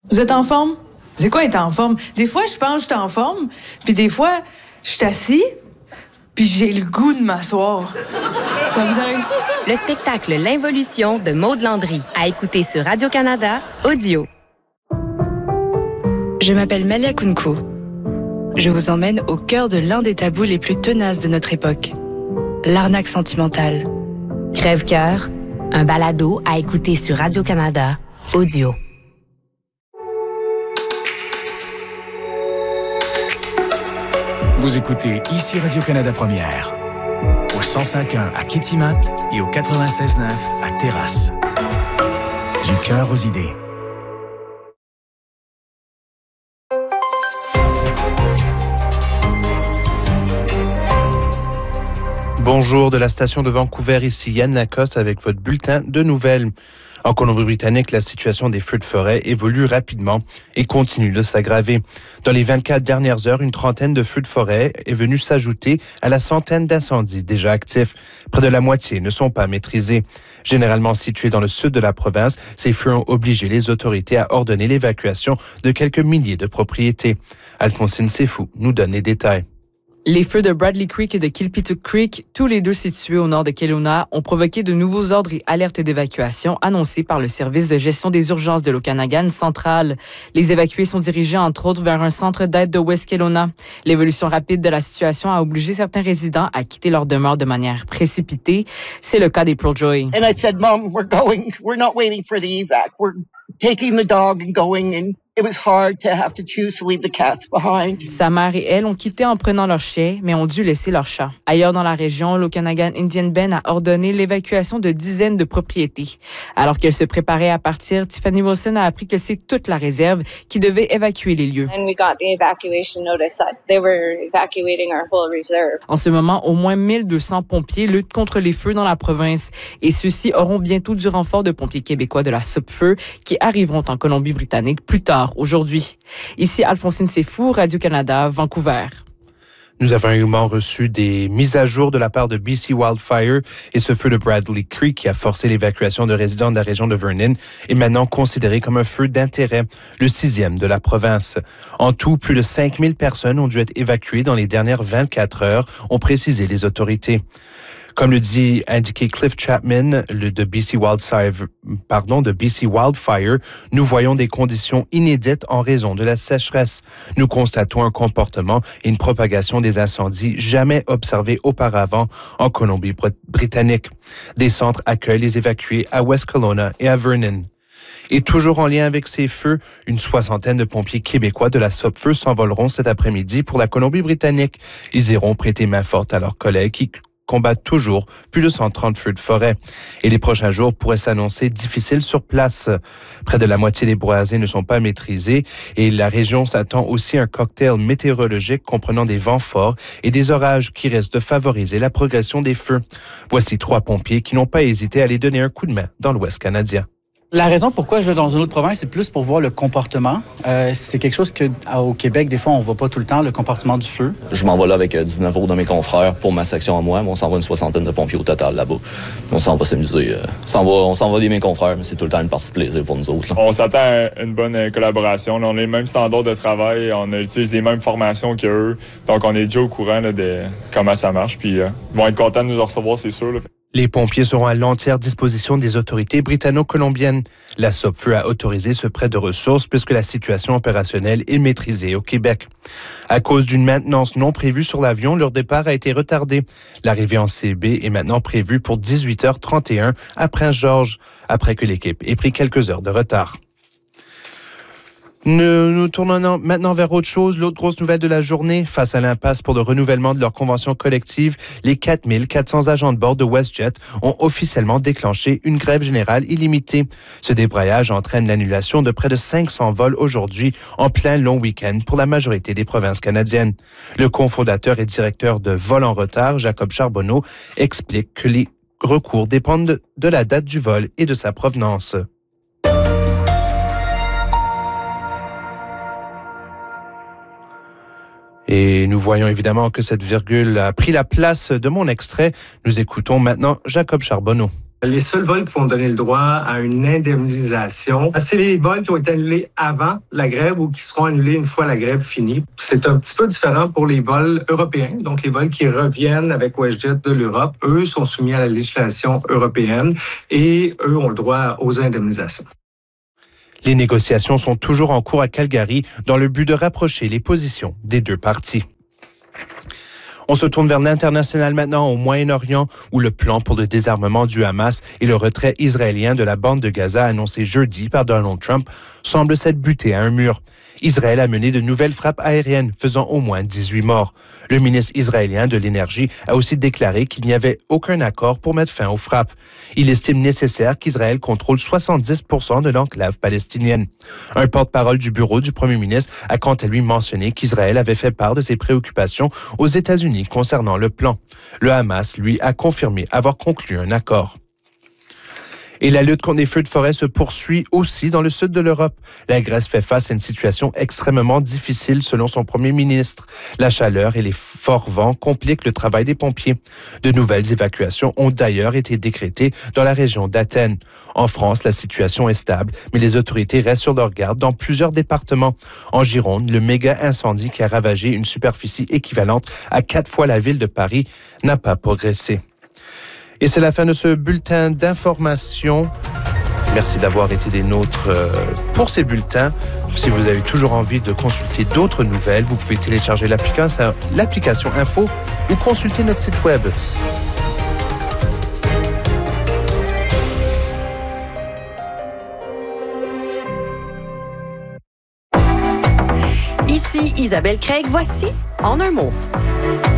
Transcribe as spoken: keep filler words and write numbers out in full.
Vous êtes en forme? C'est quoi être en forme? Des fois, je pense que je suis en forme, puis des fois, je suis assis, puis j'ai le goût de m'asseoir. Ça vous arrive-tu, ça? Le spectacle L'Involution de Maude Landry, à écouter sur Radio-Canada, audio. Je m'appelle Malia Kunko. Je vous emmène au cœur de l'un des tabous les plus tenaces de notre époque, l'arnaque sentimentale. Crève-cœur, un balado à écouter sur Radio-Canada, audio. Vous écoutez ici Radio-Canada Première, au cent cinq point un à Kitimat et au quatre-vingt-seize neuf à Terrasse. Du cœur aux idées. Bonjour de la station de Vancouver, ici Yann Lacoste avec votre bulletin de nouvelles. En Colombie-Britannique, la situation des feux de forêt évolue rapidement et continue de s'aggraver. Dans les vingt-quatre dernières heures, une trentaine de feux de forêt est venue s'ajouter à la centaine d'incendies déjà actifs. Près de la moitié ne sont pas maîtrisés. Généralement situés dans le sud de la province, ces feux ont obligé les autorités à ordonner l'évacuation de quelques milliers de propriétés. Alphonsine Sefou nous donne les détails. Les feux de Bradley Creek et de Kilpituck Creek, tous les deux situés au nord de Kelowna, ont provoqué de nouveaux ordres et alertes d'évacuation annoncés par le service de gestion des urgences de l'Okanagan central. Les évacués sont dirigés entre autres vers un centre d'aide de West Kelowna. L'évolution rapide de la situation a obligé certains résidents à quitter leur demeure de manière précipitée. C'est le cas d'April Joy. And I said, Mom, we're going. We're not waiting for the evac. We're taking the dog and going. And it was hard to have to choose to leave the cats behind. Sa mère et elle ont quitté en prenant leur chien, mais ont dû laisser leur chat. Ailleurs dans la région, l'Okanagan Indian Band a ordonné l'évacuation de dizaines de propriétés. Alors qu'elle se préparait à partir, Tiffany Wilson a appris que c'est toute la réserve qui devait évacuer les lieux. And we got the evacuation notice that they were evacuating our whole reserve. En ce moment, au moins mille deux cents pompiers luttent contre les feux dans la province et ceux-ci auront bientôt du renfort de pompiers québécois de la Sopfeu qui arriveront en Colombie-Britannique plus tard aujourd'hui. Ici Alphonsine Sefou, Radio-Canada, Vancouver. Nous avons également reçu des mises à jour de la part de B C Wildfire et ce feu de Bradley Creek qui a forcé l'évacuation de résidents de la région de Vernon est maintenant considéré comme un feu d'intérêt, le sixième de la province. En tout, plus de cinq mille personnes ont dû être évacuées dans les dernières vingt-quatre heures, ont précisé les autorités. Comme le dit indiqué Cliff Chapman, le de B C Wildfire, pardon, de B C Wildfire, nous voyons des conditions inédites en raison de la sécheresse. Nous constatons un comportement et une propagation des incendies jamais observés auparavant en Colombie-Britannique. Des centres accueillent les évacués à West Kelowna et à Vernon. Et toujours en lien avec ces feux, une soixantaine de pompiers québécois de la Sopfeu s'envoleront cet après-midi pour la Colombie-Britannique. Ils iront prêter main forte à leurs collègues qui combattent toujours plus de cent trente feux de forêt. Et les prochains jours pourraient s'annoncer difficiles sur place. Près de la moitié des boisés ne sont pas maîtrisés et la région s'attend aussi à un cocktail météorologique comprenant des vents forts et des orages qui risquent de favoriser la progression des feux. Voici trois pompiers qui n'ont pas hésité à aller donner un coup de main dans l'Ouest canadien. La raison pourquoi je vais dans une autre province, c'est plus pour voir le comportement. Euh, c'est quelque chose que au Québec, des fois, on voit pas tout le temps, le comportement du feu. Je m'en vais là avec dix-neuf autres de mes confrères pour ma section à moi. On s'en va une soixantaine de pompiers au total là-bas. On s'en va s'amuser. Euh, on s'en va, on s'en va des mes confrères, mais c'est tout le temps une partie de plaisir pour nous autres. Là. On s'attend à une bonne collaboration. On a les mêmes standards de travail, on utilise les mêmes formations qu'eux. Donc, on est déjà au courant là, de comment ça marche. Puis, euh, ils vont être contents de nous en recevoir, c'est sûr. Là. Les pompiers seront à l'entière disposition des autorités britanno-colombiennes. La Sopfeu a autorisé ce prêt de ressources puisque la situation opérationnelle est maîtrisée au Québec. À cause d'une maintenance non prévue sur l'avion, leur départ a été retardé. L'arrivée en C B est maintenant prévue pour dix-huit heures trente et un à Prince-Georges, après que l'équipe ait pris quelques heures de retard. Nous nous tournons maintenant vers autre chose. L'autre grosse nouvelle de la journée, face à l'impasse pour le renouvellement de leur convention collective, les quatre mille quatre cents agents de bord de WestJet ont officiellement déclenché une grève générale illimitée. Ce débrayage entraîne l'annulation de près de cinq cents vols aujourd'hui en plein long week-end pour la majorité des provinces canadiennes. Le cofondateur et directeur de Vol en retard, Jacob Charbonneau, explique que les recours dépendent de, de la date du vol et de sa provenance. Et nous voyons évidemment que cette virgule a pris la place de mon extrait. Nous écoutons maintenant Jacob Charbonneau. Les seuls vols qui vont donner le droit à une indemnisation, c'est les vols qui ont été annulés avant la grève ou qui seront annulés une fois la grève finie. C'est un petit peu différent pour les vols européens, donc les vols qui reviennent avec WestJet de l'Europe. Eux sont soumis à la législation européenne et eux ont le droit aux indemnisations. Les négociations sont toujours en cours à Calgary dans le but de rapprocher les positions des deux parties. On se tourne vers l'international maintenant au Moyen-Orient où le plan pour le désarmement du Hamas et le retrait israélien de la bande de Gaza annoncé jeudi par Donald Trump semble s'être buté à un mur. Israël a mené de nouvelles frappes aériennes faisant au moins dix-huit morts. Le ministre israélien de l'Énergie a aussi déclaré qu'il n'y avait aucun accord pour mettre fin aux frappes. Il estime nécessaire qu'Israël contrôle soixante-dix pour cent de l'enclave palestinienne. Un porte-parole du bureau du premier ministre a quant à lui mentionné qu'Israël avait fait part de ses préoccupations aux États-Unis concernant le plan. Le Hamas, lui, a confirmé avoir conclu un accord. Et la lutte contre les feux de forêt se poursuit aussi dans le sud de l'Europe. La Grèce fait face à une situation extrêmement difficile selon son premier ministre. La chaleur et les forts vents compliquent le travail des pompiers. De nouvelles évacuations ont d'ailleurs été décrétées dans la région d'Athènes. En France, la situation est stable, mais les autorités restent sur leur garde dans plusieurs départements. En Gironde, le méga incendie qui a ravagé une superficie équivalente à quatre fois la ville de Paris n'a pas progressé. Et c'est la fin de ce bulletin d'information. Merci d'avoir été des nôtres pour ces bulletins. Si vous avez toujours envie de consulter d'autres nouvelles, vous pouvez télécharger l'application, l'application Info ou consulter notre site web. Ici Isabelle Craig, voici En un mot.